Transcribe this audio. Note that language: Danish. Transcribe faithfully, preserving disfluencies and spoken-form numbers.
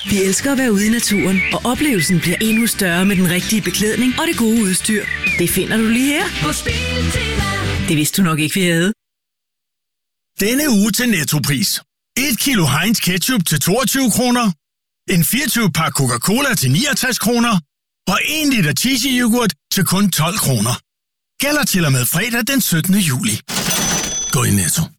Vi elsker at være ude i naturen, og oplevelsen bliver endnu større med den rigtige beklædning og det gode udstyr. Det finder du lige her hos Biltema. Det vidste du nok ikke, vi havde. Denne uge til Nettopris. et kilo Heinz ketchup til toogtyve kroner. En fireogtyve pakke Coca-Cola til niogtres kroner. Og en liter cheesy-yoghurt til kun tolv kroner. Gælder til og med fredag den syttende juli. Gå i Netto.